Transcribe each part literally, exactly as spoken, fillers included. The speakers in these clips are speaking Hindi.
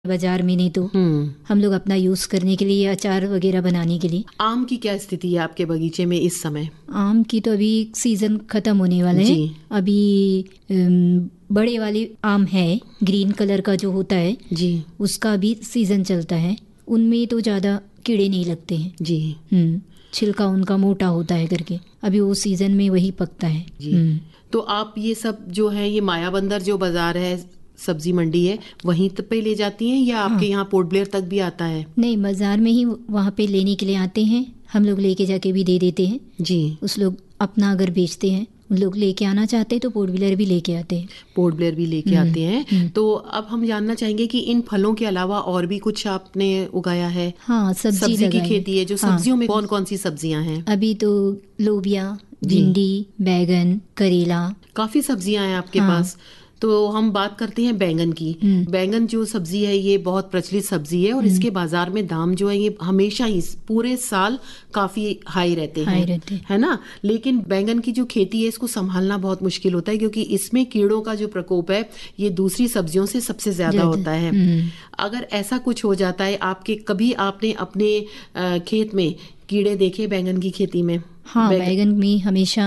बाजार में, नहीं तो हम लोग अपना यूज करने के लिए, अचार वगैरह बनाने के लिए। आम की क्या स्थिति है आपके बगीचे में इस समय? आम की तो अभी सीजन खत्म होने वाला है। अभी अम, बड़े वाले आम है, ग्रीन कलर का जो होता है जी, उसका भी सीजन चलता है। उनमें तो ज्यादा कीड़े नहीं लगते हैं जी। हम्म छिलका उनका मोटा होता है करके, अभी वो सीजन में वही पकता है जी। तो आप ये सब जो है, ये मायाबंदर जो बाजार है, सब्जी मंडी है, वहीं तक पे ले जाती हैं या आपके यहाँ पोर्ट ब्लेयर तक भी आता है? नहीं, बाजार में ही वहाँ पे लेने के लिए आते हैं, हम लोग लेके जाके भी दे देते हैं जी। उस लोग अपना अगर बेचते हैं, उन लोग लेके आना चाहते हैं तो पोर्ट ब्लेयर भी लेके आते हैं। पोर्ट ब्लेयर भी लेके आते हैं। तो अब हम जानना चाहेंगे कि इन फलों के अलावा और भी कुछ आपने उगाया है? हाँ, सब्जी, सब्जी की लगाई खेती है। जो हाँ। सब्जियों में कौन कौन सी सब्जियां हैं? अभी तो लोबिया, भिंडी, बैगन, करेला, काफी सब्जियां हैं आपके हाँ। पास। तो हम बात करते हैं बैंगन की। बैंगन जो सब्जी है ये बहुत प्रचलित सब्जी है और इसके बाजार में दाम जो है ये हमेशा ही पूरे साल काफी हाई रहते हाई हैं, रहते। है ना। लेकिन बैंगन की जो खेती है इसको संभालना बहुत मुश्किल होता है, क्योंकि इसमें कीड़ों का जो प्रकोप है ये दूसरी सब्जियों से सबसे ज्यादा होता है। अगर ऐसा कुछ हो जाता है आपके, कभी आपने अपने खेत में कीड़े देखे बैंगन की खेती में? हाँ, बैगन में हमेशा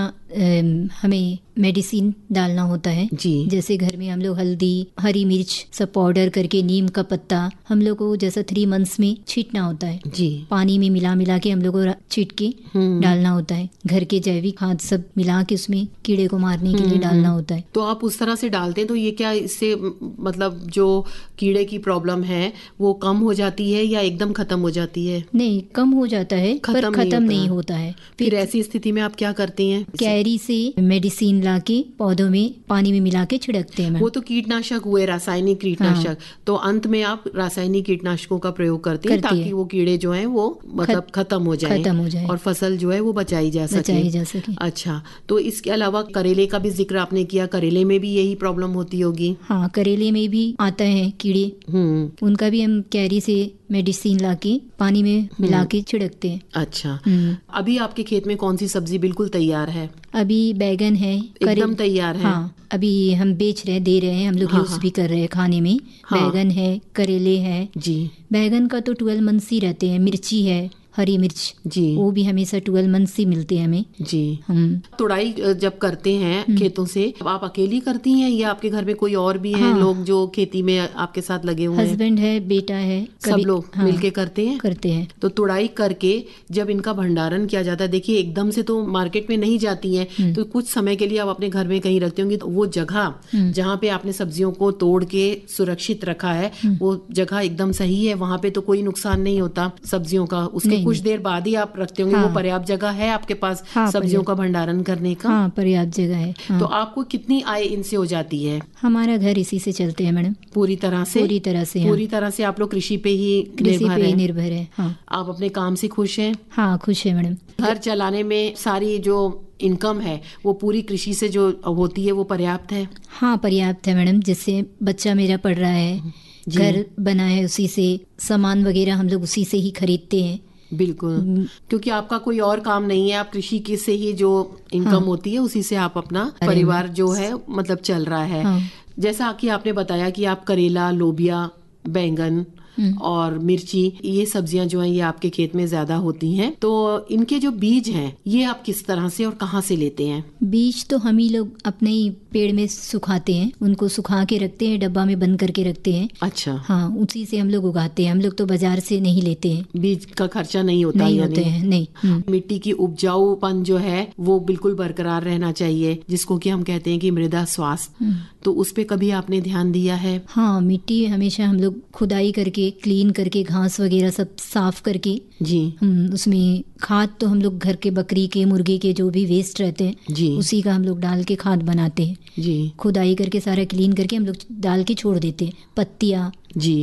हमें मेडिसिन डालना होता है जी। जैसे घर में हम लोग हल्दी, हरी मिर्च सब पाउडर करके, नीम का पत्ता हम लोग को जैसा थ्री मंथ्स में छींटना होता है जी। पानी में मिला मिला के हम लोग को छींट के डालना होता है। घर के जैविक खाद सब मिला के उसमें कीड़े को मारने के लिए डालना होता है। तो आप उस तरह से डालते हैं तो ये क्या इससे मतलब जो कीड़े की प्रॉब्लम है वो कम हो जाती है या एकदम खत्म हो जाती है? नहीं, कम हो जाता है पर खत्म नहीं होता है। फिर ऐसी स्थिति में आप क्या करती हैं? कैरी से मेडिसिन लाके पौधों में पानी में मिला के छिड़कते हैं। वो तो कीटनाशक हुए, रासायनिक कीटनाशक। हाँ। तो अंत में आप रासायनिक कीटनाशकों का प्रयोग करते हैं ताकि वो कीड़े जो हैं वो मतलब खत्म हो जाए, खत्म हो जाए और फसल जो है वो बचाई जा सके। बचाई जा सके। अच्छा, तो इसके अलावा करेले का भी जिक्र आपने किया, करेले में भी यही प्रॉब्लम होती होगी? हाँ, करेले में भी आता है कीड़े, उनका भी हम कैरी से मेडिसिन लाके पानी में मिला के छिड़कते हैं। अच्छा, अभी आपके खेत में कौन सी सब्जी बिल्कुल तैयार है? अभी बैगन है, एकदम तैयार है। हाँ, अभी हम बेच रहे दे रहे हैं, हम लोग हाँ, यूज हाँ, भी कर रहे हैं खाने में। हाँ, बैगन है, करेले है जी। बैगन का तो ट्वेल्व मंथ्स ही रहते हैं। मिर्ची है, हरी मिर्च जी, वो भी हमेशा ट्वेल्व मंथ्स ही मिलते हैं हमें जी। हम तुड़ाई जब करते हैं खेतों से, आप अकेली करती हैं या आपके घर में कोई और भी हैं? हाँ, लोग जो खेती में आपके साथ लगे हुए हैं? हस्बैंड है, बेटा है, सब लोग हाँ, मिलके करते हैं करते हैं। तो तुड़ाई करके जब इनका भंडारण किया जाता है, देखिए एकदम से तो मार्केट में नहीं जाती हैं, तो कुछ समय के लिए आप अपने घर में कहीं रखते होंगे, तो वो जगह जहाँ पे आपने सब्जियों को तोड़ के सुरक्षित रखा है वो जगह एकदम सही है, वहाँ पे तो कोई नुकसान नहीं होता सब्जियों का। उसके कुछ देर बाद ही आप रखते होंगे। हाँ, वो पर्याप्त जगह है आपके पास हाँ, सब्जियों का भंडारण करने का? हाँ, पर्याप्त जगह है। हाँ। तो आपको कितनी आय इनसे हो जाती है? हमारा घर इसी से चलते हैं मैडम। पूरी तरह से? पूरी तरह से पूरी हाँ। तरह से आप लोग कृषि पे ही कृषि पे ही निर्भर है। हाँ। आप अपने काम से खुश हैं? हाँ, खुश है मैडम। घर चलाने में सारी जो इनकम है वो पूरी कृषि से जो होती है वो पर्याप्त है? हाँ, पर्याप्त है मैडम। जिससे बच्चा मेरा पढ़ रहा है, घर बना है, उसी से सामान वगैरह हम लोग उसी से ही खरीदते हैं। बिल्कुल, क्योंकि आपका कोई और काम नहीं है, आप कृषि के से ही जो इनकम हाँ, होती है उसी से आप अपना परिवार जो है मतलब चल रहा है। हाँ। जैसा कि आपने बताया कि आप करेला, लोबिया, बैंगन और मिर्ची, ये सब्जियां जो हैं ये आपके खेत में ज्यादा होती हैं। तो इनके जो बीज हैं ये आप किस तरह से और कहाँ से लेते हैं? बीज तो हम ही लोग अपने ही पेड़ में सुखाते हैं, उनको सुखा के रखते हैं, डब्बा में बंद करके रखते हैं। अच्छा। हाँ, उसी से हम लोग उगाते हैं। हम लोग तो बाजार से नहीं लेते हैं। बीज का खर्चा नहीं होता? नहीं होते हैं, नहीं। मिट्टी की उपजाऊपन जो है वो बिल्कुल बरकरार रहना चाहिए, जिसको कि हम कहते हैं कि मृदा स्वास्थ्य। तो उस पे कभी आपने ध्यान दिया है? हाँ, मिट्टी हमेशा हम लोग खुदाई करके, क्लीन करके, घास वगैरह सब साफ करके जी, हम उसमें खाद तो हम लोग घर के बकरी के, मुर्गे के जो भी वेस्ट रहते हैं जी, उसी का हम लोग डाल के खाद बनाते हैं जी। खुदाई करके सारा क्लीन करके हम लोग डाल के छोड़ देते हैं। पत्तियाँ जी,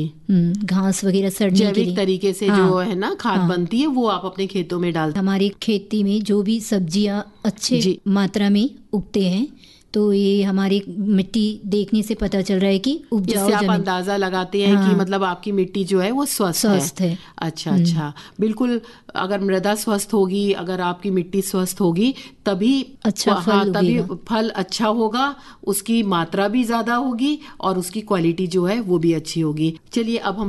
घास वगैरह सड़ने के लिए जैविक तरीके से हाँ, जो है ना खाद हाँ, बनती है वो आप अपने खेतों में डालते हैं। हमारी खेती में जो भी सब्जियां अच्छे मात्रा में उगते हैं तो ये हमारी मिट्टी देखने से पता चल रहा है कि उपजाऊ जमीन। आप अंदाजा लगाते हैं हाँ, कि मतलब आपकी मिट्टी जो है वो स्वस्थ, स्वस्थ है, है। अच्छा अच्छा, बिल्कुल। अगर मृदा स्वस्थ होगी, अगर आपकी मिट्टी स्वस्थ होगी तभी अच्छा फल हाँ, तभी फल अच्छा होगा, उसकी मात्रा भी ज्यादा होगी और उसकी क्वालिटी जो है वो भी अच्छी होगी। चलिए अब हम